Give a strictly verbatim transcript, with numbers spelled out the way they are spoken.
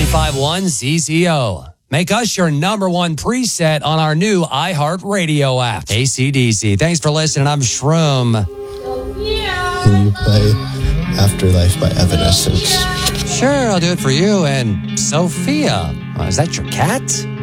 five one Z Z O. Make us your number one preset on our new iHeartRadio app. A C D C. Thanks for listening. I'm Shroom. Can you play Afterlife by Evanescence? Sure, I'll do it for you. And Sophia. Oh, is that your cat?